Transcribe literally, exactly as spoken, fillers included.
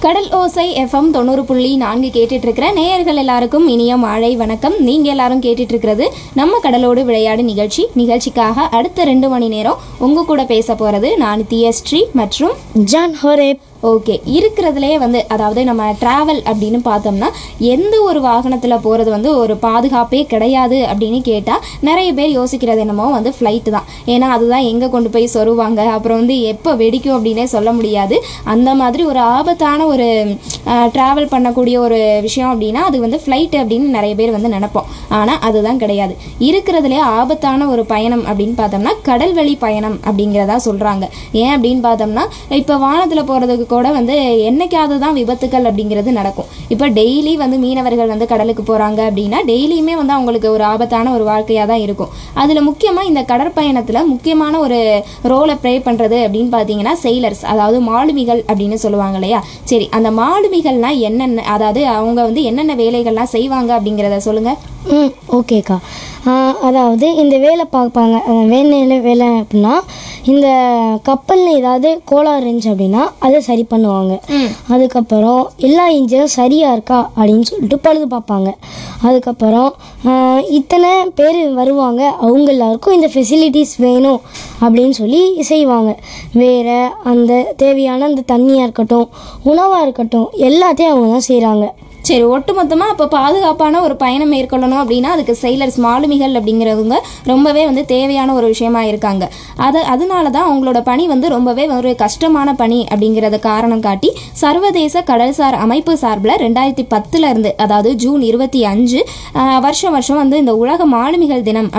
கடல் ஓசை எஃப்எம் தொண்ணூறு புள்ளி நான்கு கேட்டுட்டு இருக்கிற நேயர்கள் எல்லாருக்கும் இனிய மாலை வணக்கம். நீங்க எல்லாரும் கேட்டுட்டு இருக்கிறது நம்ம கடலோடு விளையாடு நிகழ்ச்சி. நிகழ்ச்சிக்காக அடுத்த ரெண்டு மணி நேரம் உங்க கூட பேச போறது நான் தியஸ்ரீ மற்றும் ஜான் ஹோரேப். ஓகே, இருக்கிறதுலே வந்து அதாவது நம்ம ட்ராவல் அப்படின்னு பார்த்தோம்னா எந்த ஒரு வாகனத்தில் போகிறது வந்து ஒரு பாதுகாப்பே கிடையாது அப்படின்னு கேட்டால் நிறைய பேர் யோசிக்கிறது என்னமோ வந்து ஃப்ளைட்டு தான். ஏன்னா அதுதான் எங்கே கொண்டு போய் சொருவாங்க, அப்புறம் வந்து எப்போ வெடிக்கும் அப்படின்னே சொல்ல முடியாது. அந்த மாதிரி ஒரு ஆபத்தான ஒரு ட்ராவல் பண்ணக்கூடிய ஒரு விஷயம் அப்படின்னா அது வந்து ஃப்ளைட்டு அப்படின்னு நிறைய பேர் வந்து நினைப்போம். ஆனால் அதுதான் கிடையாது. இருக்கிறதுலே ஆபத்தான ஒரு பயணம் அப்படின்னு பார்த்தோம்னா கடல்வழி பயணம் அப்படிங்கிறதா சொல்கிறாங்க. ஏன் அப்படின்னு பார்த்தோம்னா இப்போ வானத்தில் போகிறதுக்கு கூட வந்து என்னைக்காவது தான் விபத்துக்கள் அப்படிங்கிறது நடக்கும். இப்போ டெய்லி வந்து மீனவர்கள் வந்து கடலுக்கு போகிறாங்க அப்படின்னா டெய்லியுமே வந்து அவங்களுக்கு ஒரு ஆபத்தான ஒரு வாழ்க்கையாக தான் இருக்கும். அதில் முக்கியமாக இந்த கடற்பயணத்தில் முக்கியமான ஒரு ரோலை ப்ளே பண்ணுறது அப்படின்னு பார்த்தீங்கன்னா செயிலர்ஸ், அதாவது மாலுமிகள் அப்படின்னு சொல்லுவாங்க இல்லையா. சரி, அந்த மாலுமிகள்லாம் என்னென்ன, அதாவது அவங்க வந்து என்னென்ன வேலைகள்லாம் செய்வாங்க அப்படிங்கிறத சொல்லுங்கள். ம் ஓகேக்கா. அதாவது இந்த வேலை பார்ப்பாங்க. வேலை வேலை அப்படின்னா இந்த கப்பலில் ஏதாவது கோளாறு இருந்துச்சு அப்படின்னா அதை சரி பண்ணுவாங்க. அதுக்கப்புறம் எல்லா இன்ஜினும் சரியாக இருக்கா அப்படின்னு சொல்லிட்டு பழுது பார்ப்பாங்க. அதுக்கப்புறம் இத்தனை பேர் வருவாங்க, அவங்க எல்லாருக்கும் இந்த ஃபெசிலிட்டிஸ் வேணும் அப்படின்னு சொல்லி செய்வாங்க. வேறு அந்த தேவையான அந்த தண்ணியாக இருக்கட்டும், உணவாக இருக்கட்டும், எல்லாத்தையும் அவங்க தான் செய்கிறாங்க. சரி, ஒட்டுமொத்தமாக அப்போ பாதுகாப்பான ஒரு பயணம் மேற்கொள்ளணும் அப்படின்னா அதுக்கு செயிலர்ஸ், மாலுமிகள் அப்படிங்கிறவங்க ரொம்பவே வந்து தேவையான ஒரு விஷயமா இருக்காங்க. அது அதனால தான் அவங்களோட பணி வந்து ரொம்பவே ஒரு கஷ்டமான பணி அப்படிங்கிறத காரணம் காட்டி சர்வதேச கடல்சார் அமைப்பு சார்பில் ரெண்டாயிரத்தி பத்துல இருந்து, அதாவது ஜூன் இருபத்தி அஞ்சு வருஷம் வருஷம் வந்து இந்த உலக மாலுமிகள் தினம்